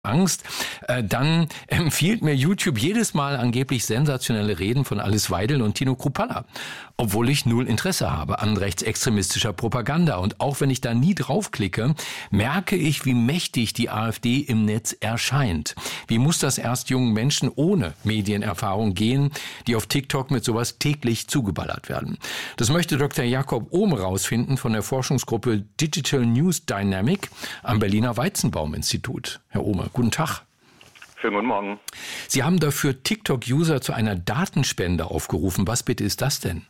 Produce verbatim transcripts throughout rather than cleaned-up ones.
Angst, äh, dann empfiehlt mir YouTube jedes Mal angeblich sensationelle Reden von Alice Weidel und Tino Kruppalla, obwohl ich null Interesse habe an rechtsextremistischer Propaganda. Und auch wenn ich da nie draufklicke, merke ich, wie mächtig die AfD im Netz erscheint. Wie muss das erst jungen Menschen ohne Medienerfahrung gehen, die auf TikTok mit sowas täglich zugeballert werden? Das möchte Doktor Jakob Ohm rausfinden von der Forschungsgruppe Digital News Dynamic am Berliner Weizenbaum-Institut. Herr Ohme, guten Tag. Schönen guten Morgen. Sie haben dafür TikTok-User zu einer Datenspende aufgerufen. Was bitte ist das denn?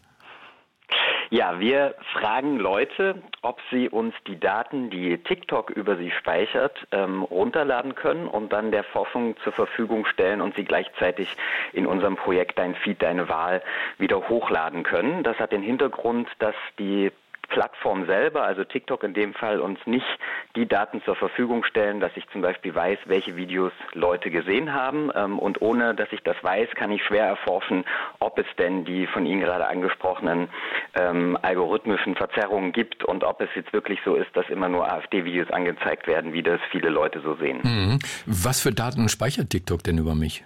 Ja, wir fragen Leute, ob sie uns die Daten, die TikTok über sie speichert, ähm, runterladen können und dann der Forschung zur Verfügung stellen und sie gleichzeitig in unserem Projekt Dein Feed, Deine Wahl wieder hochladen können. Das hat den Hintergrund, dass die Plattform selber, also TikTok in dem Fall, uns nicht die Daten zur Verfügung stellen, dass ich zum Beispiel weiß, welche Videos Leute gesehen haben. Und ohne, dass ich das weiß, kann ich schwer erforschen, ob es denn die von Ihnen gerade angesprochenen ähm, algorithmischen Verzerrungen gibt und ob es jetzt wirklich so ist, dass immer nur AfD-Videos angezeigt werden, wie das viele Leute so sehen. Mhm. Was für Daten speichert TikTok denn über mich?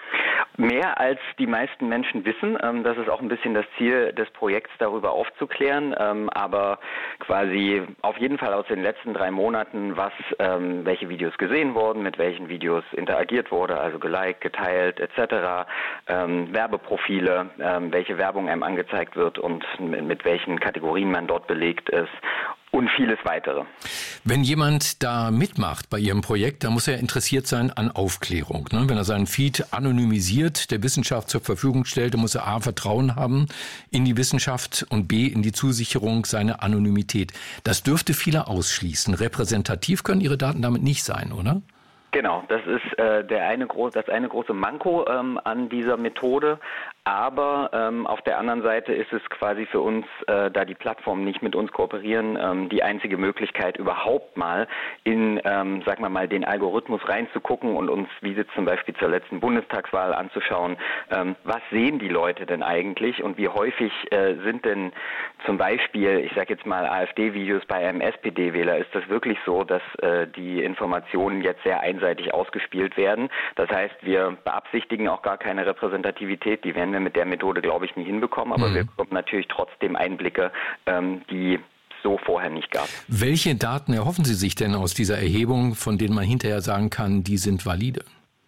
Mehr als die meisten Menschen wissen. Ähm, das ist auch ein bisschen das Ziel des Projekts, darüber aufzuklären. Ähm, aber quasi auf jeden Fall aus den letzten drei Monaten, was, ähm, welche Videos gesehen wurden, mit welchen Videos interagiert wurde, also geliked, geteilt et cetera. Ähm, Werbeprofile, ähm, welche Werbung einem angezeigt wird und mit, mit welchen Kategorien man dort belegt ist. Und vieles weitere. Wenn jemand da mitmacht bei Ihrem Projekt, dann muss er interessiert sein an Aufklärung. Ne? Wenn er seinen Feed anonymisiert der Wissenschaft zur Verfügung stellt, dann muss er A, Vertrauen haben in die Wissenschaft und B, in die Zusicherung seiner Anonymität. Das dürfte viele ausschließen. Repräsentativ können Ihre Daten damit nicht sein, oder? Genau, das ist äh, der eine groß, das eine große Manko ähm, an dieser Methode. Aber ähm, auf der anderen Seite ist es quasi für uns, äh, da die Plattformen nicht mit uns kooperieren, ähm, die einzige Möglichkeit überhaupt mal in, ähm, sagen wir mal, den Algorithmus reinzugucken und uns, wie jetzt zum Beispiel zur letzten Bundestagswahl anzuschauen, ähm, was sehen die Leute denn eigentlich und wie häufig äh, sind denn zum Beispiel, ich sage jetzt mal AfD-Videos bei einem S P D-Wähler, ist das wirklich so, dass äh, die Informationen jetzt sehr einseitig ausgespielt werden. Das heißt, wir beabsichtigen auch gar keine Repräsentativität, die werden wir mit der Methode, glaube ich, nie hinbekommen, aber mhm. wir bekommen natürlich trotzdem Einblicke, ähm, die so vorher nicht gab. Welche Daten erhoffen Sie sich denn aus dieser Erhebung, von denen man hinterher sagen kann, die sind valide?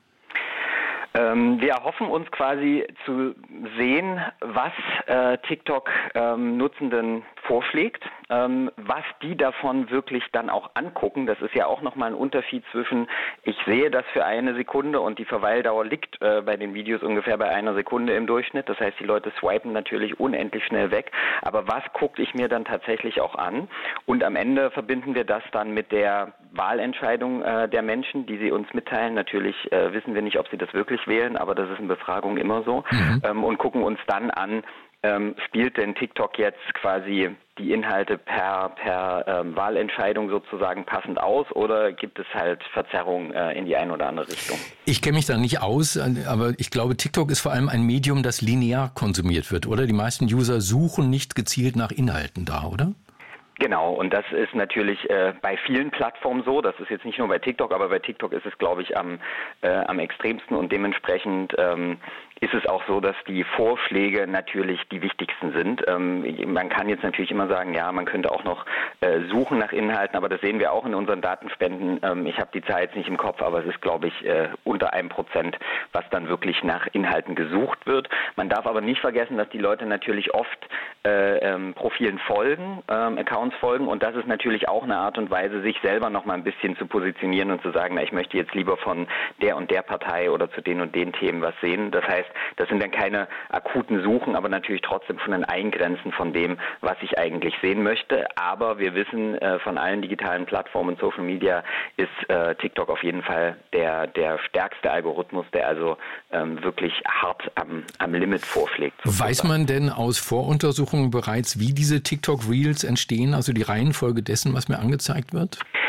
Ähm, wir erhoffen uns quasi zu sehen, was äh, TikTok ähm, Nutzenden vorschlägt, ähm, was die davon wirklich dann auch angucken. Das ist ja auch nochmal ein Unterschied zwischen, ich sehe das für eine Sekunde und die Verweildauer liegt äh, bei den Videos ungefähr bei einer Sekunde im Durchschnitt. Das heißt, die Leute swipen natürlich unendlich schnell weg. Aber was gucke ich mir dann tatsächlich auch an? Und am Ende verbinden wir das dann mit der Wahlentscheidung äh, der Menschen, die sie uns mitteilen. Natürlich äh, wissen wir nicht, ob sie das wirklich wählen, aber das ist in Befragungen immer so. Mhm. Ähm, und gucken uns dann an, ähm, spielt denn TikTok jetzt quasi die Inhalte per per ähm, Wahlentscheidung sozusagen passend aus oder gibt es halt Verzerrungen äh, in die eine oder andere Richtung? Ich kenne mich da nicht aus, aber ich glaube, TikTok ist vor allem ein Medium, das linear konsumiert wird, oder? Die meisten User suchen nicht gezielt nach Inhalten da, oder? Genau, und das ist natürlich äh, bei vielen Plattformen so. Das ist jetzt nicht nur bei TikTok, aber bei TikTok ist es, glaube ich, am, äh, am extremsten und dementsprechend ähm, ist es auch so, dass die Vorschläge natürlich die wichtigsten sind. Ähm, man kann jetzt natürlich immer sagen, ja, man könnte auch noch äh, suchen nach Inhalten, aber das sehen wir auch in unseren Datenspenden. Ähm, ich habe die Zahl jetzt nicht im Kopf, aber es ist, glaube ich, äh, unter einem Prozent, was dann wirklich nach Inhalten gesucht wird. Man darf aber nicht vergessen, dass die Leute natürlich oft äh, ähm, Profilen folgen, ähm, Accounts folgen und das ist natürlich auch eine Art und Weise, sich selber noch mal ein bisschen zu positionieren und zu sagen, na, ich möchte jetzt lieber von der und der Partei oder zu den und den Themen was sehen. Das heißt, das sind dann keine akuten Suchen, aber natürlich trotzdem von den Eingrenzen von dem, was ich eigentlich sehen möchte. Aber wir wissen, äh, von allen digitalen Plattformen, Social Media, ist äh, TikTok auf jeden Fall der der stärkste Algorithmus, der also ähm, wirklich hart am, am Limit vorschlägt. Sozusagen. Weiß man denn aus Voruntersuchungen bereits, wie diese TikTok-Reels entstehen, also die Reihenfolge dessen, was mir angezeigt wird?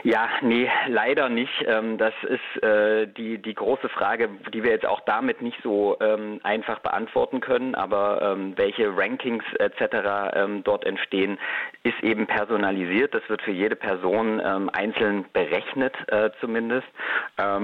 Ja, nee, leider nicht. Das ist äh, die, die große Frage, die wir jetzt auch damit nicht so ähm, einfach beantworten können. Aber ähm, welche Rankings et cetera ähm, dort entstehen, ist eben personalisiert. Das wird für jede Person ähm, einzeln berechnet, äh, zumindest. Ähm,